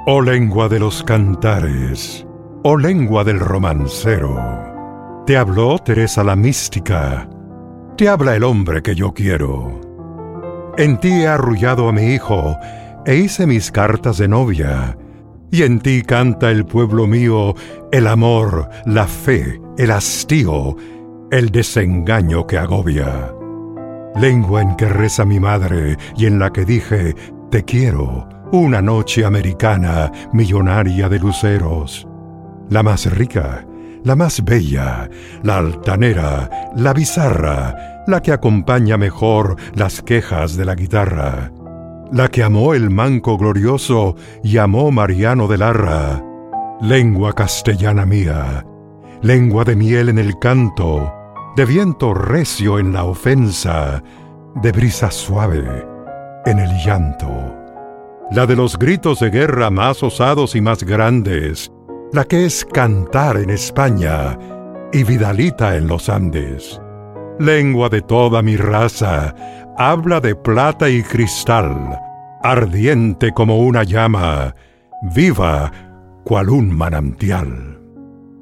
Oh lengua de los cantares, oh lengua del romancero, te habló Teresa la mística, te habla el hombre que yo quiero. En ti he arrullado a mi hijo e hice mis cartas de novia, y en ti canta el pueblo mío el amor, la fe, el hastío, el desengaño que agobia. Lengua en que reza mi madre y en la que dije te quiero, una noche americana millonaria de luceros. La más rica, la más bella, la altanera, la bizarra, la que acompaña mejor las quejas de la guitarra, la que amó el manco glorioso y amó Mariano de Larra. Lengua castellana mía, lengua de miel en el canto, de viento recio en la ofensa, de brisa suave en el llanto. La de los gritos de guerra más osados y más grandes, la que es cantar en España y vidalita en los Andes. Lengua de toda mi raza, habla de plata y cristal, ardiente como una llama, viva cual un manantial.